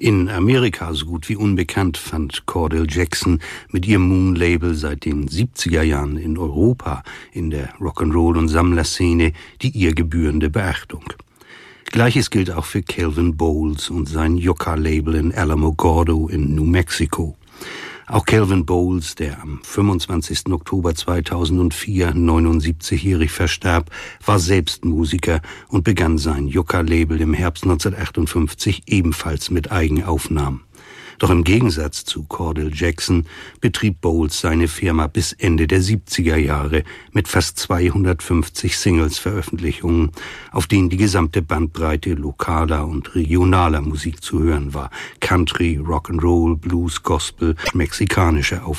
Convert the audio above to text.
In Amerika so gut wie unbekannt fand Cordell Jackson mit ihrem Moon-Label seit den 70er Jahren in Europa in der Rock'n'Roll- und Sammlerszene die ihr gebührende Beachtung. Gleiches gilt auch für Calvin Bowles und sein Yucca-Label in Alamogordo in New Mexico. Auch Calvin Bowles, der am 25. Oktober 2004 79-jährig verstarb, war selbst Musiker und begann sein Yucca-Label im Herbst 1958 ebenfalls mit Eigenaufnahmen. Doch im Gegensatz zu Cordell Jackson betrieb Bowles seine Firma bis Ende der 70er Jahre mit fast 250 Singles-Veröffentlichungen, auf denen die gesamte Bandbreite lokaler und regionaler Musik zu hören war. Country, Rock'n'Roll, Blues, Gospel, mexikanische Aufnahmen.